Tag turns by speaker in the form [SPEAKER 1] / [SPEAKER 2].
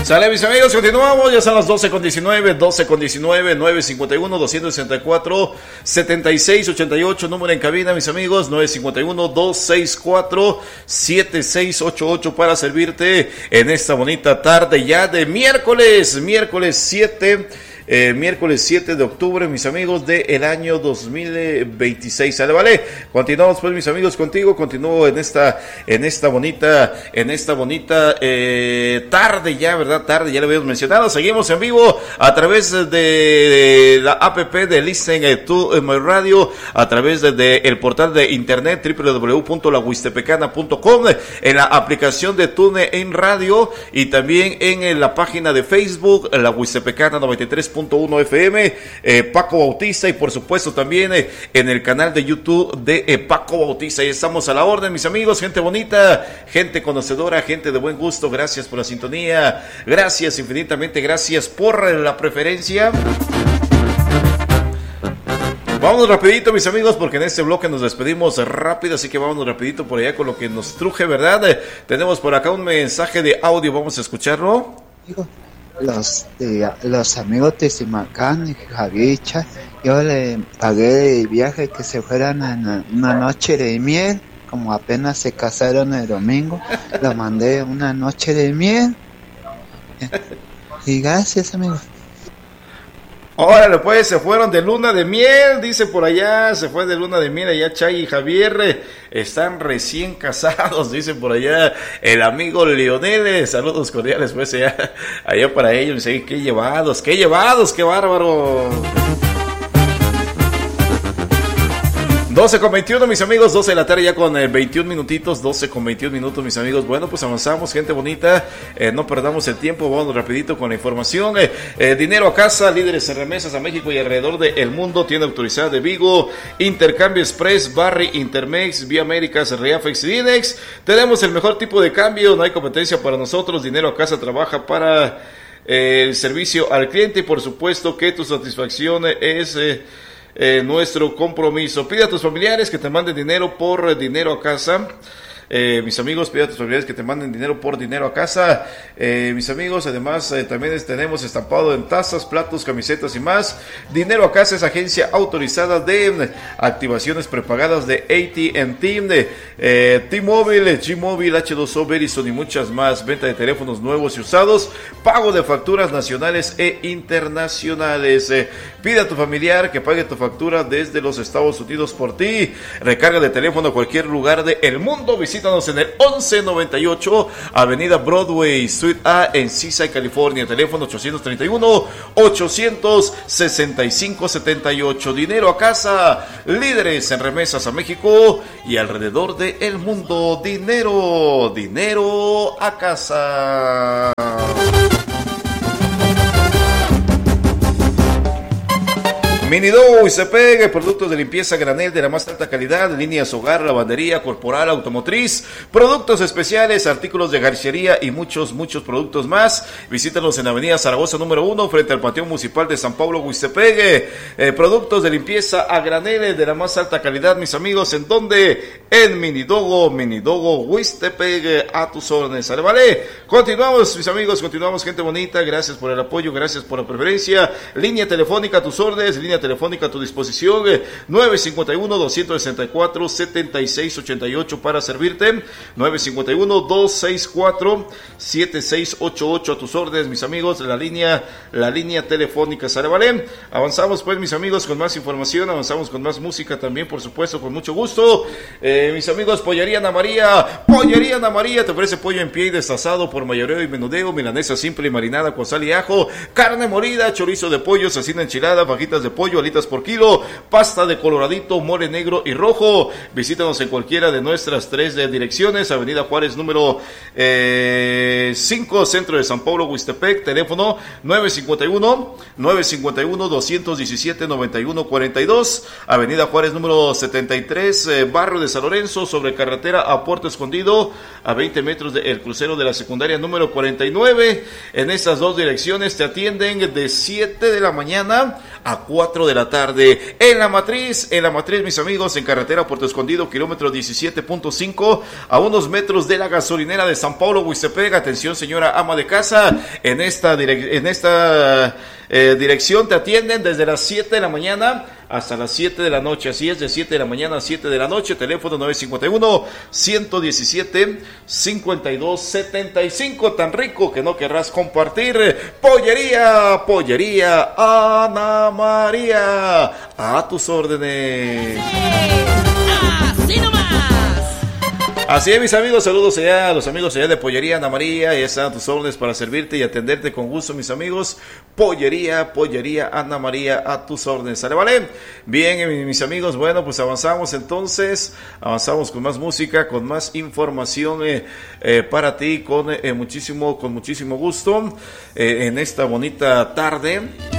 [SPEAKER 1] Sale, mis amigos, continuamos, ya son las 12:19, 951-264-7688, número en cabina, mis amigos, 951-264-7688 para servirte en esta bonita tarde ya de miércoles 7 de octubre, mis amigos, del año 2026. ¿Sale? Vale. Continuamos, pues, mis amigos, contigo. Continúo en esta bonita tarde ya, ¿verdad? Tarde, ya lo habíamos mencionado. Seguimos en vivo a través de la app de Listen to My Radio, a través de el portal de internet www.lahuistepecana.com, en la aplicación de TuneIn Radio y también en la página de Facebook, La Huistepecana 93.1 FM, Paco Bautista, y por supuesto también en el canal de YouTube de Paco Bautista. Y estamos a la orden, mis amigos, gente bonita, gente conocedora, gente de buen gusto. Gracias por la sintonía, gracias infinitamente, gracias por la preferencia. Vámonos rapidito, mis amigos, porque en este bloque nos despedimos rápido, así que vámonos rapidito por allá con lo que nos truje, ¿verdad? Tenemos por acá un mensaje de audio, vamos a escucharlo.
[SPEAKER 2] Los amigos de Simacán y Javicha, yo le pagué el viaje que se fueran en una noche de miel, como apenas se casaron el domingo, lo mandé una noche de miel. Y gracias, amigos.
[SPEAKER 1] Órale, pues, se fueron de luna de miel, dice por allá, se fue de luna de miel allá Chay y Javier, están recién casados, dice por allá el amigo Leonel, saludos cordiales, pues, allá para ellos, dice, qué llevados, qué bárbaro. 12:21, mis amigos, 12 de la tarde ya con 21 minutitos, 12:21 minutos, mis amigos. Bueno, pues avanzamos, gente bonita, no perdamos el tiempo, vamos rapidito con la información. Dinero a casa, líderes en remesas a México y alrededor del mundo, tienda autorizada de Vigo, Intercambio Express, Barry, Intermex, Vía Américas, Reafex y Dinex. Tenemos el mejor tipo de cambio, no hay competencia para nosotros. Dinero a casa trabaja para el servicio al cliente y por supuesto que tu satisfacción es nuestro compromiso. Pide a tus familiares que te manden dinero por dinero a casa. Mis amigos, pide a tus familiares que te manden dinero por dinero a casa. Mis amigos, además también tenemos estampado en tazas, platos, camisetas y más. Dinero a casa es agencia autorizada de activaciones prepagadas de AT&T, T-Mobile, G-Mobile, H2O, Verizon y muchas más. Venta de teléfonos nuevos y usados, pago de facturas nacionales e internacionales. Pide a tu familiar que pague tu factura desde los Estados Unidos por ti. Recarga de teléfono a cualquier lugar del mundo. Visítanos en el 1198 Avenida Broadway, Suite A, en Seaside, California. Teléfono 831-865-78. Dinero a casa, líderes en remesas a México y alrededor del mundo. Dinero a casa. Minidogo Huistepec, productos de limpieza granel de la más alta calidad, líneas hogar, lavandería, corporal, automotriz, productos especiales, artículos de garchería y muchos productos más. Visítanos en Avenida Zaragoza número 1, frente al Panteón Municipal de San Pablo, Huistepec. Productos de limpieza a granel de la más alta calidad, mis amigos, ¿en dónde? En Minidogo Huistepec, a tus órdenes, ¿vale? Continuamos, mis amigos, gente bonita, gracias por el apoyo, gracias por la preferencia. Línea telefónica a tus órdenes, línea telefónica a tu disposición, 951-264-7688 para servirte, 951-264-7688 a tus órdenes, mis amigos, la línea telefónica, ¿sale? Vale, avanzamos pues, mis amigos, con más información, avanzamos con más música también, por supuesto, con mucho gusto. Mis amigos, Pollería Ana María, te ofrece pollo en pie y destazado por mayoreo y menudeo, milanesa simple y marinada con sal y ajo, carne molida, chorizo de pollo, cecina enchilada, fajitas de pollo, alitas por kilo, pasta de coloradito, mole negro y rojo. Visítanos en cualquiera de nuestras 3 direcciones, Avenida Juárez número 5, Centro de San Pablo, Huistepec, teléfono 951-217-9142, Avenida Juárez número 73, Barrio de San Lorenzo, sobre carretera a Puerto Escondido, a 20 metros del crucero de la secundaria número 49. En estas 2 direcciones te atienden de 7 de la mañana a 4 de la tarde. En la matriz, mis amigos, en carretera Puerto Escondido, kilómetro 17.5, a unos metros de la gasolinera de San Pablo, Huistepec. Atención atención, señora ama de casa. En esta dirección te atienden desde las 7 de la mañana hasta las 7 de la noche. Así es, de 7 de la mañana a 7 de la noche. Teléfono 951-117-5275. Tan rico que no querrás compartir. Pollería Ana María. A tus órdenes.
[SPEAKER 3] Así nomás.
[SPEAKER 1] Así es, mis amigos, saludos allá a los amigos allá de Pollería Ana María, ya están a tus órdenes para servirte y atenderte con gusto, mis amigos. Pollería Ana María, a tus órdenes, ¿sale, vale? Bien, mis amigos, bueno, pues avanzamos con más música, con más información para ti, con muchísimo gusto en esta bonita tarde.